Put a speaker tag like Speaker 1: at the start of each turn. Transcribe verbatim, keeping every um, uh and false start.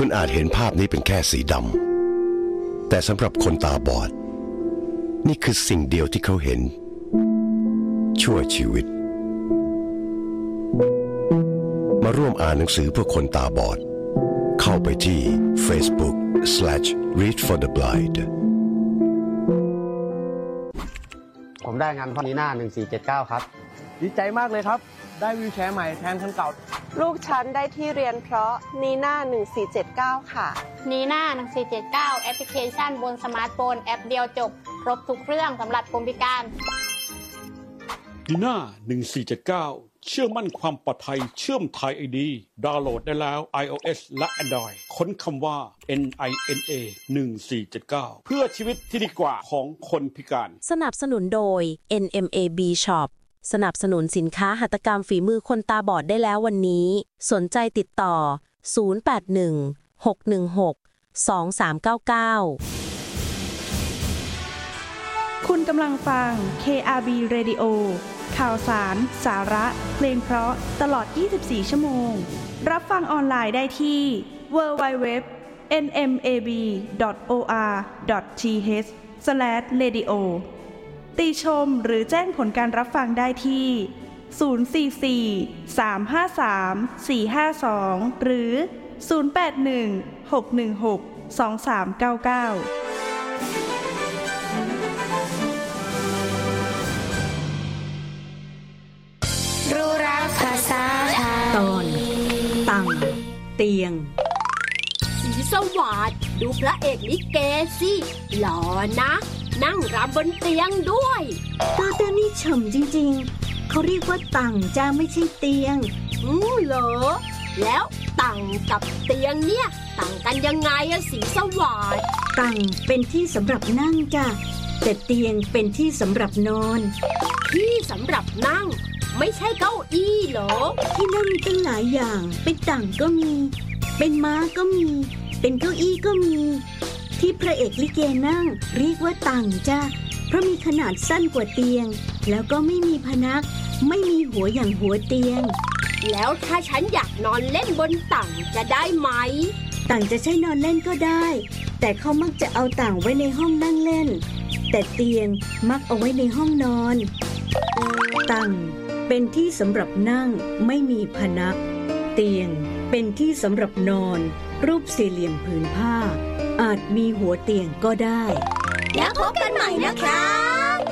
Speaker 1: คุณอาจเห็นภาพนี้เป็นแค่สีดำแต่สำหรับคนตาบอดนี่คือสิ่งเดียวที่เขาเห็นชั่วชีวิตมาร่วมอ่านหนังสือเพื่อคนตาบอดเข้าไปที่ Facebook slash read for the blind
Speaker 2: ผมได้งานพอนีน่าหนึ่งสี่เจ็ดเก้าครับ
Speaker 3: ดีใจมากเลยครับได้วีลแชร์ใหม่แทนคันเก่า
Speaker 4: ลูกฉันได้ที่เรียนเพราะนีน่าหนึ่งสี่เจ็ดเก้าค่ะ
Speaker 5: นีน่าหนึ่งสี่เจ็ดเก้าแอปพลิเคชันบนสมาร์ทโฟนแอปเดียวจบครบทุกเรื่องสำหรับคนพิการ
Speaker 6: นีน่าหนึ่งสี่เจ็ดเก้าเชื่อมั่นความปลอดภัยเชื่อมไทย ไอ ดี ดาวน์โหลดได้แล้ว iOS และ Android ค้นคำว่า เอ็น ไอ เอ็น เอ หนึ่งสี่เจ็ดเก้า เพื่อชีวิตที่ดีกว่าของคนพิการ
Speaker 7: สนับสนุนโดย เอ็น เอ็ม เอ บี Shop สนับสนุนสินค้าหัตถกรรมฝีมือคนตาบอดได้แล้ววันนี้สนใจติดต่อศูนย์ แปด หนึ่ง หก หนึ่ง หก สอง สาม เก้า เก้า
Speaker 8: คุณกำลังฟัง เค อาร์ บี Radio ข่าวสาร สาระ เพลงเพราะตลอดยี่สิบสี่ชั่วโมงรับฟังออนไลน์ได้ที่ ดับเบิลยู ดับเบิลยู ดับเบิลยู ดอท เอ็น เอ็ม เอ บี ดอท โอ อาร์ ดอท ที เอช สแลช เรดิโอ ติชมหรือแจ้งผลการรับฟังได้ที่ศูนย์ สี่ สี่ สาม ห้า สาม สี่ ห้า สองหรือศูนย์ แปด หนึ่ง หก หนึ่ง หก สอง สาม เก้า เก้า
Speaker 9: รู้รักภาษาไทย
Speaker 10: ตอนตังเตียง
Speaker 9: สีสวัสดิ์ดูพระเอกลิเกสิหล่อนะนั่งรำบนเตียงด้วย
Speaker 10: ตาเตียงนี่เฉ่ำจริงๆเขาเรียกว่าตังจ้าไม่ใช่เตียง
Speaker 9: อือเหรอแล้วตังกับเตียงเนี่ยต่างกันยังไงอะสีสวัสดิ์
Speaker 10: ตังเป็นที่สำหรับนั่งจ้ะแต่เตียงเป็นที่สำหรับนอน
Speaker 9: ที่สำหรับนั่งไม่ใช่เก้าอี้เหรอ
Speaker 10: ที่นั่งมีตั้งหลายอย่างเป็นตังก็มีเป็นม้าก็มีเป็นเก้าอี้ก็มีที่พระเอกลิเกนั่งเรียกว่าตังจ้ะเพราะมีขนาดสั้นกว่าเตียงแล้วก็ไม่มีพนักไม่มีหัวอย่างหัวเตียง
Speaker 9: แล้วถ้าฉันอยากนอนเล่นบนตังจะได้ไหม
Speaker 10: ตังจะใช้นอนเล่นก็ได้แต่เขามักจะเอาตังไว้ในห้องนั่งเล่นแต่เตียงมักเอาไว้ในห้องนอนตังเป็นที่สำหรับนั่งไม่มีพนักเตียงเป็นที่สำหรับนอนรูปสี่เหลี่ยมผืนผ้าอาจมีหัวเตียงก็ได้
Speaker 9: แล้วพบกันใหม่นะคะ